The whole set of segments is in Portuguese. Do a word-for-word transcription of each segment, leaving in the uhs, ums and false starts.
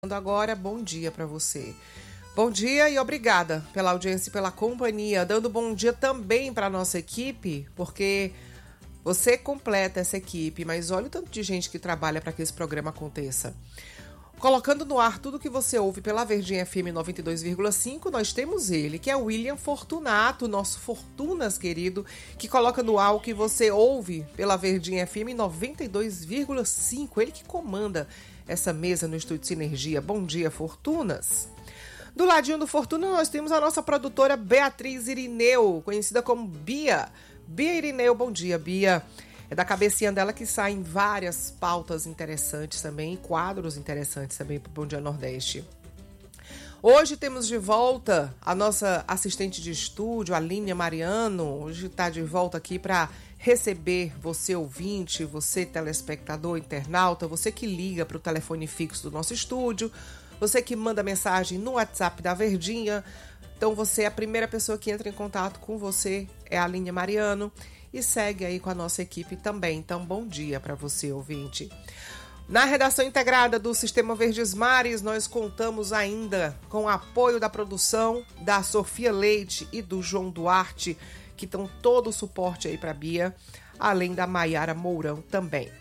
Agora, bom dia para você. Bom dia e obrigada pela audiência e pela companhia. Dando bom dia também para nossa equipe, porque você completa essa equipe, mas olha o tanto de gente que trabalha para que esse programa aconteça. Colocando no ar tudo que você ouve pela Verdinha F M noventa e dois vírgula cinco, nós temos ele, que é o William Fortunato, nosso Fortunas querido, que coloca no ar o que você ouve pela Verdinha F M noventa e dois vírgula cinco. Ele que comanda essa mesa no Estúdio Sinergia. Bom dia, Fortunas. Do ladinho do Fortuna, nós temos a nossa produtora Beatriz Irineu, conhecida como Bia. Bia Irineu, bom dia, Bia. É da cabecinha dela que saem várias pautas interessantes também, quadros interessantes também para o Bom Dia Nordeste. Hoje temos de volta a nossa assistente de estúdio, a Línia Mariano. Hoje está de volta aqui para receber você ouvinte, você telespectador, internauta, você que liga para o telefone fixo do nosso estúdio, você que manda mensagem no WhatsApp da Verdinha. Então você é a primeira pessoa que entra em contato com você, é a Línia Mariano, e segue aí com a nossa equipe também. Então bom dia para você, ouvinte. Na redação integrada do Sistema Verdes Mares, nós contamos ainda com o apoio da produção da Sofia Leite e do João Duarte, que estão todo o suporte aí para a Bia, além da Maiara Mourão também.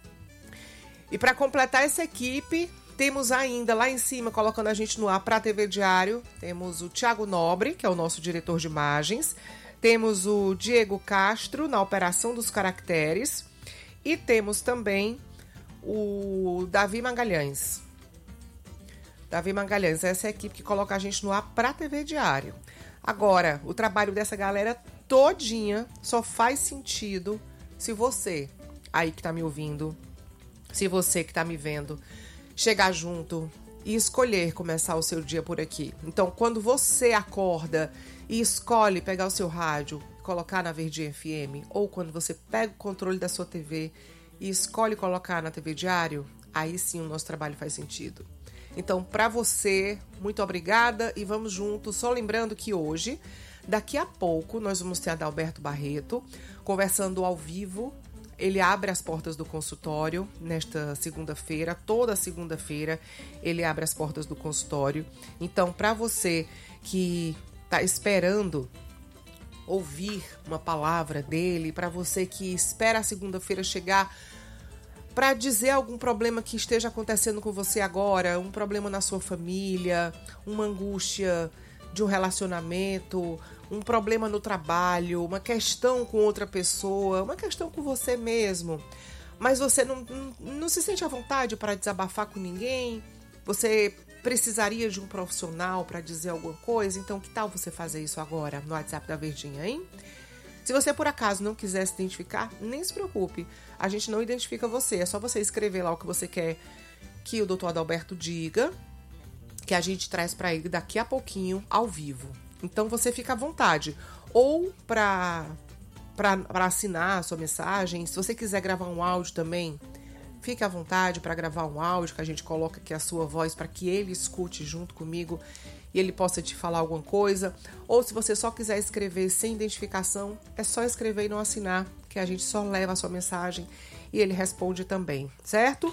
E para completar essa equipe, temos ainda lá em cima, colocando a gente no ar para a T V Diário, temos o Thiago Nobre, que é o nosso diretor de imagens, temos o Diego Castro na operação dos caracteres e temos também o Davi Magalhães. Davi Magalhães, essa é a equipe que coloca a gente no ar para a T V Diário. Agora, o trabalho dessa galera todinha só faz sentido se você, aí que tá me ouvindo, se você que tá me vendo, chegar junto e escolher começar o seu dia por aqui. Então, quando você acorda e escolhe pegar o seu rádio e colocar na Verdinha F M, ou quando você pega o controle da sua T V e escolhe colocar na T V Diário, aí sim o nosso trabalho faz sentido. Então, para você, muito obrigada e vamos juntos. Só lembrando que hoje, daqui a pouco, nós vamos ter Adalberto Barreto conversando ao vivo. Ele abre as portas do consultório nesta segunda-feira, toda segunda-feira ele abre as portas do consultório. Então, para você que está esperando ouvir uma palavra dele, para você que espera a segunda-feira chegar para dizer algum problema que esteja acontecendo com você agora, um problema na sua família, uma angústia de um relacionamento, um problema no trabalho, uma questão com outra pessoa, uma questão com você mesmo, mas você não, não, não se sente à vontade para desabafar com ninguém, você precisaria de um profissional para dizer alguma coisa, então que tal você fazer isso agora no WhatsApp da Verdinha, hein? Se você por acaso não quiser se identificar, nem se preocupe, a gente não identifica você, é só você escrever lá o que você quer que o doutor Adalberto diga, que a gente traz para ele daqui a pouquinho ao vivo. Então você fica à vontade, ou para para assinar a sua mensagem, se você quiser gravar um áudio também, fique à vontade para gravar um áudio que a gente coloca aqui a sua voz para que ele escute junto comigo e ele possa te falar alguma coisa. Ou se você só quiser escrever sem identificação, é só escrever e não assinar, que a gente só leva a sua mensagem e ele responde também, certo?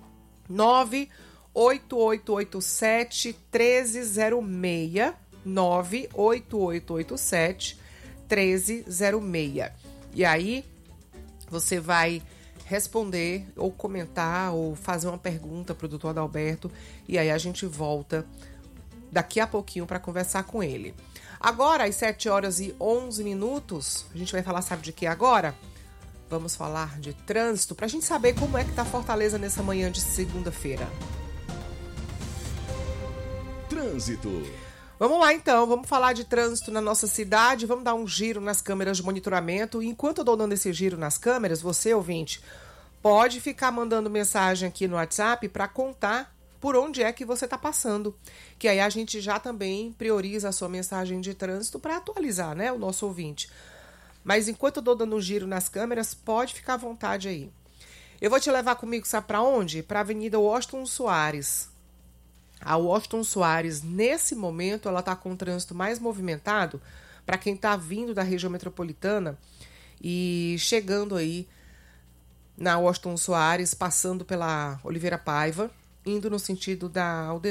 nove oito oito oito sete um três zero seis nove oito oito oito sete um três zero seis. E aí você vai responder ou comentar ou fazer uma pergunta para o doutor Adalberto e aí a gente volta daqui a pouquinho para conversar com ele. Agora, às sete horas e onze minutos, a gente vai falar, sabe de que agora? Vamos falar de trânsito para a gente saber como é que tá Fortaleza nessa manhã de segunda-feira. Trânsito. Vamos lá então, vamos falar de trânsito na nossa cidade, vamos dar um giro nas câmeras de monitoramento. Enquanto eu dou dando esse giro nas câmeras, você, ouvinte, pode ficar mandando mensagem aqui no WhatsApp para contar por onde é que você está passando. Que aí a gente já também prioriza a sua mensagem de trânsito para atualizar, né, o nosso ouvinte. Mas enquanto eu dou dando um giro nas câmeras, pode ficar à vontade aí. Eu vou te levar comigo, sabe para onde? Para a Avenida Washington Soares. A Washington Soares, nesse momento, ela está com o trânsito mais movimentado para quem está vindo da região metropolitana e chegando aí na Washington Soares, passando pela Oliveira Paiva, indo no sentido da Aldeia.